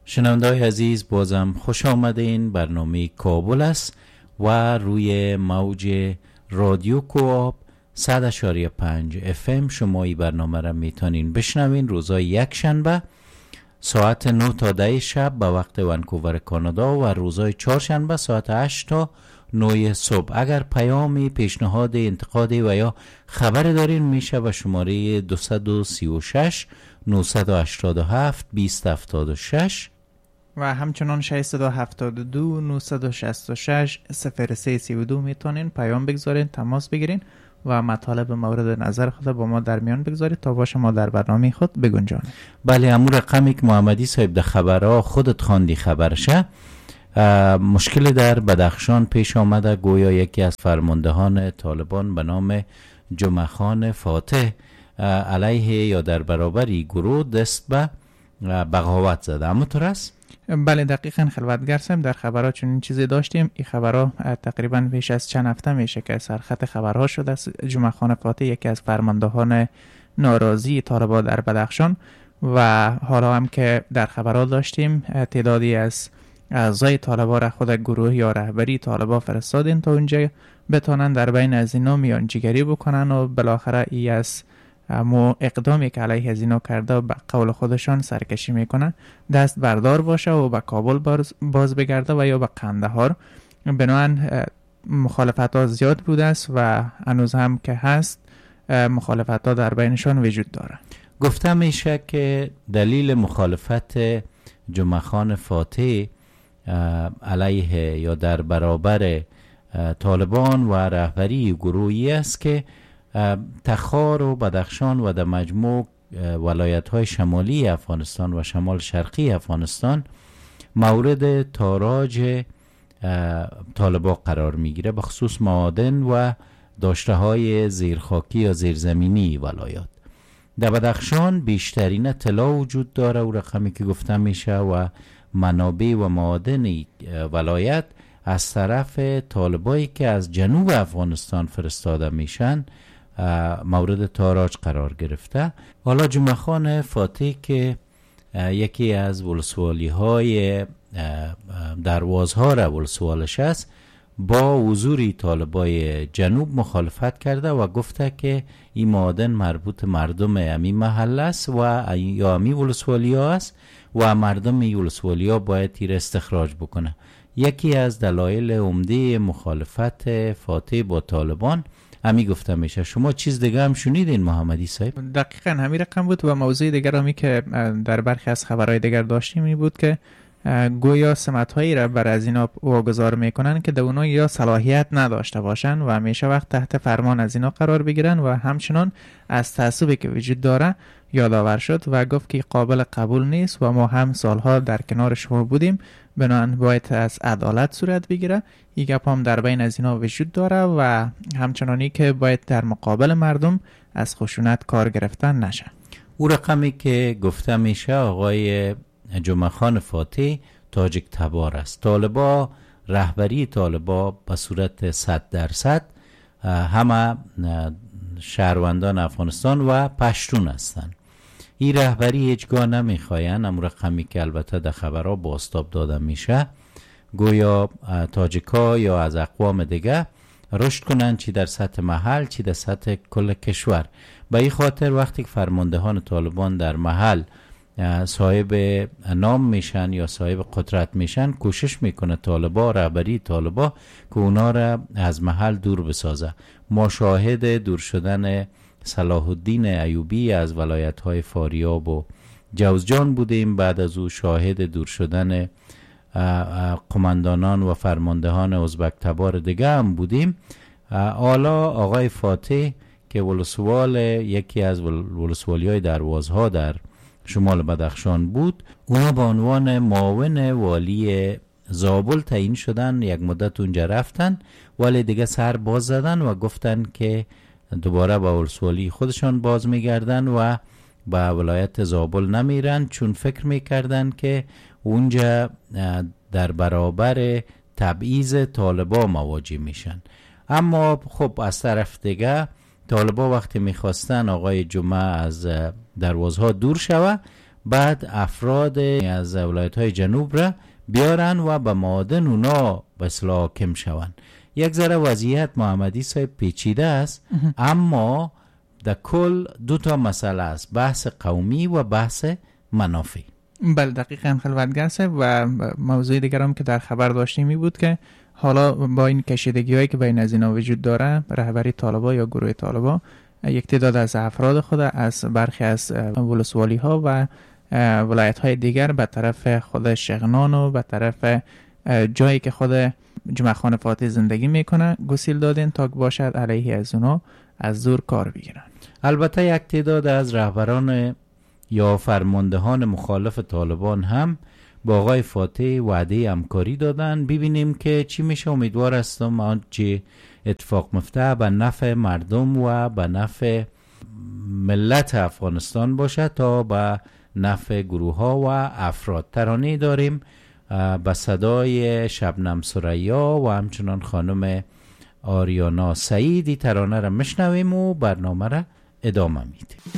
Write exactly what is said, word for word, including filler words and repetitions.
شنونده‌های عزیز، بازم خوش آمدین. برنامه کابل است و روی موج رادیو کوآپ صد و پنج اف ام شما این برنامه را میتونین بشنوین روزای یک شنبه ساعت نه تا ده شب به وقت ونکوور کانادا و روزای چهارشنبه ساعت هشت تا نه صبح. اگر پیامی، پیشنهاد، انتقادی و یا خبر دارین میشه به شماره دو سه شش نه هشت هفت دو صفر هفت شش و همچنان ششصد و هفتاد و دو نهصد و شصت و شش صفر سه سی و دو میتونین پیام بگذارین، تماس بگیرین و مطالب مورد نظر خود با ما در میان بگذارید تا با شما در برنامه خود بگنجانیم. بله، امور رقمی که محمدی صاحب در خبرها خودت خواندی خبرشه، مشکل در بدخشان پیش آمده. گویا یکی از فرماندهان طالبان به نام جمعه خان فاتح علیه یا در برابری گروه دست به بغاوت زده. اما تو است؟ بله دقیقاً خلوتگر سم در خبرها چنین چیزی داشتیم. این خبرها تقریباً بیش از چند هفته میشه که سرخط خبرها شده است. جمعه خان فاتح یکی از فرماندهان ناراضی طالبان در بدخشان و حالا هم که در خبرها داشتیم تعدادی از اعضای طالبان را خود گروه یا رهبری طالبان فرستادین تا اونجا بتونن در بین از اینا میانجیگری بکنن و بالاخره ای از مو اقدامی که علیه از اینا کرده به قول خودشان سرکشی میکنن دست بردار باشه و به کابل باز, باز بگرده و یا به قندهار. بنابراین مخالفت ها زیاد بوده است و هنوز هم که هست مخالفت ها در بینشان وجود داره. گفته میشه که دلیل مخالفت جمعه خان فاتح علیه یا در برابر طالبان و رهبری گروهی است که تخار و بدخشان و در مجموع ولایت های شمالی افغانستان و شمال شرقی افغانستان مورد تاراج طالبان قرار میگیره، به خصوص معادن و داشته های زیرخاکی یا زیرزمینی ولایات. در بدخشان بیشترین طلا وجود داره و رقمی که گفته میشه و منابع و معادن ولایت از طرف طالبایی که از جنوب افغانستان فرستاده میشن مورد تاراج قرار گرفته. حالا جمعه خان فاتح که یکی از ولسوالی های دروازها را ولسوالش است، با حضور طالبای جنوب مخالفت کرده و گفته که این معادن مربوط مردم امی محل است و یا امی ولسوالی ها است و مردم این ولسوالی ها باید تیر استخراج بکنه. یکی از دلایل عمده مخالفت فاتح با طالبان همی گفته میشه. شما چیز دیگه هم شنیدین محمدی صاحب؟ دقیقاً همین رقم بود و موضوع دیگر همی که در برخی از خبرهای دیگر داشتیم این بود که گویا سمت‌هایی را بر از اینا واگذار میکنن که در اونا یا صلاحیت نداشته باشن و همیشه وقت تحت فرمان از اینا قرار بگیرن و همچنان از تعصبی که وجود داره یادآور شد و گفت که قابل قبول نیست و ما هم سالها در کنار شما بودیم، بنابراین باید از عدالت صورت بگیره. این گپ هم در بین از اینا وجود داره و همچنانی که باید در مقابل مردم از خشونت کار گرفتن نشه. او رقمی که گفته میشه آقای جمعه خان فاتح تاجیک تبار است. طالبا، رهبری طالبا به صورت صد درصد همه شهروندان افغانستان و پشتون هستند. این رهبری هیچگاه نمیخواین. امور رقمی که البته در خبرها بازتاب داده میشه گویا تاجیکا یا از اقوام دیگه رشد کنن، چی در سطح محل چی در سطح کل کشور. به این خاطر وقتی که فرماندهان طالبان در محل صاحب نام میشن یا صاحب قدرت میشن، کوشش میکنه طالبا، رهبری طالبا که اونا را از محل دور بسازه. ما شاهد دور شدن صلاح الدین ایوبی از ولایت های فاریاب و جوزجان بودیم، بعد از او شاهد دور شدن قماندانان و فرماندهان ازبک تبار دیگه هم بودیم. حالا آقای فاتح که ولسوال یکی از ولسوالی های دروازها در شمال بدخشان بود، اونا به عنوان معاون والی زابل تعیین شدن. یک مدت اونجا رفتن ولی دیگه سر باز زدن و گفتن که دوباره به ولسوالی خودشان باز میگردن و به ولایت زابل نمیرن، چون فکر میکردن که اونجا در برابر تبعیض طالبا مواجه میشن. اما خب از طرف دیگه طالبا وقتی میخواستن آقای جمعه از دروازها دور شوه، بعد افراد از ولایت های جنوب را بیارن و به معادن اونا به اصطلاح حاکم شون. یک ذره وضعیت محمدی صاحب پیچیده است، اما در کل دو تا مسئله است، بحث قومی و بحث منافع. بله دقیقاً خلوتگر صاحب. و موضوع دیگر هم که در خبر داشتیم این بود که حالا با این کشیدگی هایی که بین از اینا وجود داره، رهبری طالبان یا گروه طالبان یک تعداد از افراد خود از برخی از ولسوالی ها و ولایت های دیگر به طرف خود شغنان و به طرف جایی که خود جمعه خان فاتح زندگی میکنه گسیل دادن تا باشد علیه از اونا از زور کار بگیرن. البته یک تعداد از رهبران یا فرماندهان مخالف طالبان هم با آقای فاتح وعده همکاری دادن. ببینیم که چی میشه. امیدوار هستم آنچه اتفاق مفته به نفع مردم و به نفع ملت افغانستان باشه تا به نفع گروه ها و افراد. ترانه داریم به صدای شبنم ثریا و همچنان خانم آریانا سعیدی. ترانه را مشنویم و برنامه را ادامه میدیم.